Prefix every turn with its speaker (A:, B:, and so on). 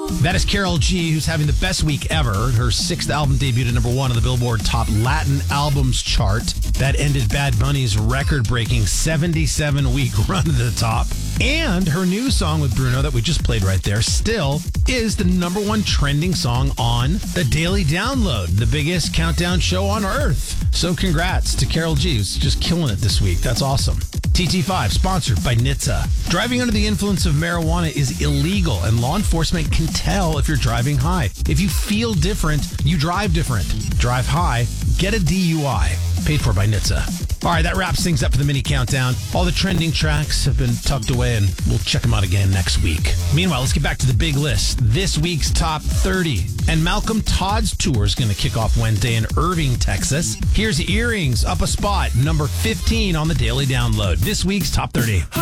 A: That is Karol G, who's having the best week ever. Her sixth album debuted at number 1 on the Billboard Top Latin Albums chart. That ended Bad Bunny's record-breaking 77-week run to the top. And her new song with Bruno that we just played right there still is the number 1 trending song on the Daily Download, the biggest countdown show on earth. So congrats to Karol G, who's just killing it this week. That's awesome. TT5, sponsored by NHTSA. Driving under the influence of marijuana is illegal, and law enforcement can tell if you're driving high. If you feel different, you drive different. Drive high, get a DUI. Paid for by NHTSA. All right, that wraps things up for the mini countdown. All the trending tracks have been tucked away, and we'll check them out again next week. Meanwhile, let's get back to the big list. This week's top 30. And Malcolm Todd's tour is going to kick off Wednesday in Irving, Texas. Here's Earrings, up a spot, number 15 on the Daily Download. This week's top 30.